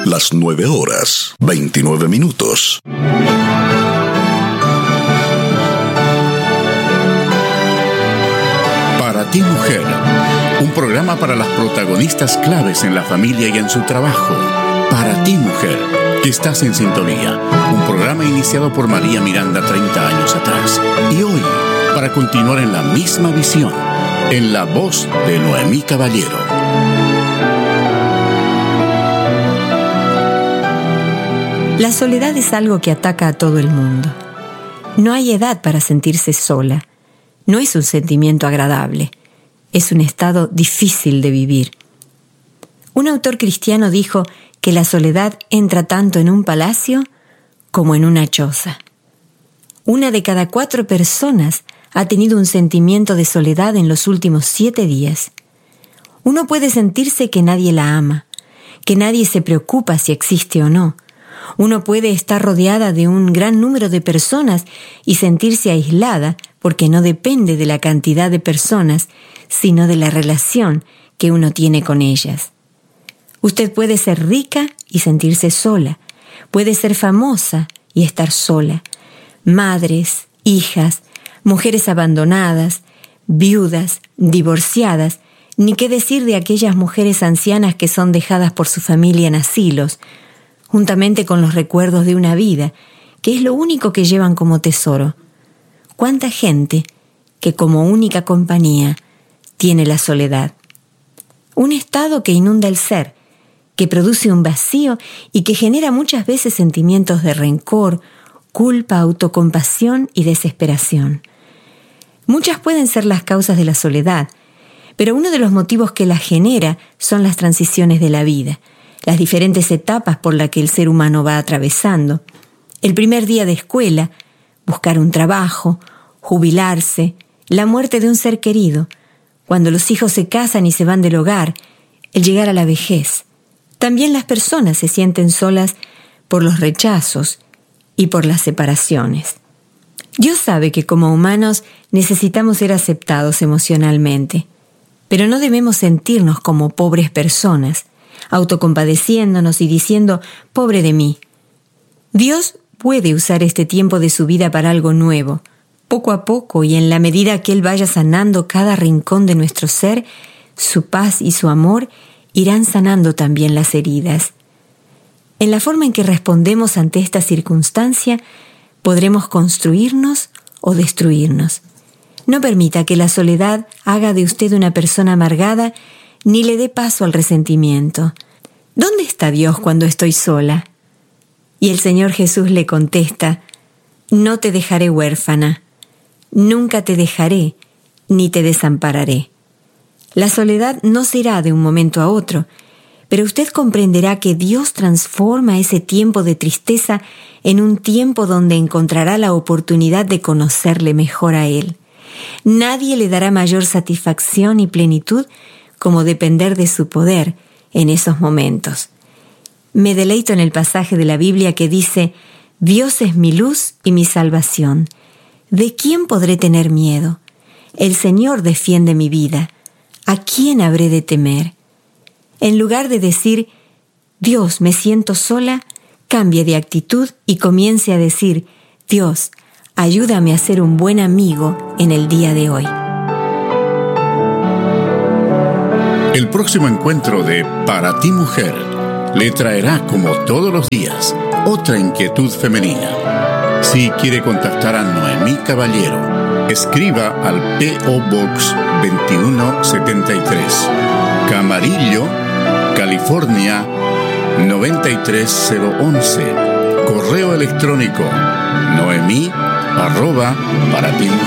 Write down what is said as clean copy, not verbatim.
las 9:29. Para ti, mujer, un programa para las protagonistas claves en la familia y en su trabajo. Para ti, mujer, que estás en sintonía. Un programa iniciado por María Miranda 30 años atrás. Y hoy, para continuar en la misma visión, en la voz de Noemí Caballero. La soledad es algo que ataca a todo el mundo. No hay edad para sentirse sola. No es un sentimiento agradable. Es un estado difícil de vivir. Un autor cristiano dijo que la soledad entra tanto en un palacio como en una choza. 1 de cada 4 personas ha tenido un sentimiento de soledad en los últimos 7 días. Uno puede sentirse que nadie la ama, que nadie se preocupa si existe o no. Uno puede estar rodeada de un gran número de personas y sentirse aislada porque no depende de la cantidad de personas, sino de la relación que uno tiene con ellas. Usted puede ser rica y sentirse sola. Puede ser famosa y estar sola. Madres, hijas, mujeres abandonadas, viudas, divorciadas, ni qué decir de aquellas mujeres ancianas que son dejadas por su familia en asilos, juntamente con los recuerdos de una vida, que es lo único que llevan como tesoro. ¿Cuánta gente que como única compañía tiene la soledad? Un estado que inunda el ser, que produce un vacío y que genera muchas veces sentimientos de rencor, culpa, autocompasión y desesperación. Muchas pueden ser las causas de la soledad, pero uno de los motivos que la genera son las transiciones de la vida, las diferentes etapas por las que el ser humano va atravesando. El primer día de escuela, buscar un trabajo, jubilarse, la muerte de un ser querido, cuando los hijos se casan y se van del hogar, el llegar a la vejez. También las personas se sienten solas por los rechazos y por las separaciones. Dios sabe que como humanos necesitamos ser aceptados emocionalmente, pero no debemos sentirnos como pobres personas, autocompadeciéndonos y diciendo, pobre de mí. Dios puede usar este tiempo de su vida para algo nuevo. Poco a poco y en la medida que Él vaya sanando cada rincón de nuestro ser, su paz y su amor irán sanando también las heridas. En la forma en que respondemos ante esta circunstancia, podremos construirnos o destruirnos. No permita que la soledad haga de usted una persona amargada ni le dé paso al resentimiento. ¿Dónde está Dios cuando estoy sola? Y el Señor Jesús le contesta, no te dejaré huérfana, nunca te dejaré ni te desampararé. La soledad no será de un momento a otro, pero usted comprenderá que Dios transforma ese tiempo de tristeza en un tiempo donde encontrará la oportunidad de conocerle mejor a Él. Nadie le dará mayor satisfacción y plenitud como depender de su poder en esos momentos. Me deleito en el pasaje de la Biblia que dice, Dios es mi luz y mi salvación. ¿De quién podré tener miedo? El Señor defiende mi vida. ¿A quién habré de temer? En lugar de decir, Dios, me siento sola, cambie de actitud y comience a decir, Dios, ayúdame a ser un buen amigo en el día de hoy. El próximo encuentro de Para ti, mujer, le traerá, como todos los días, otra inquietud femenina. Si quiere contactar a Noemí Caballero, escriba al P.O. Box 2173, Camarillo, California 93011. Correo electrónico noemi@paratimujer.com.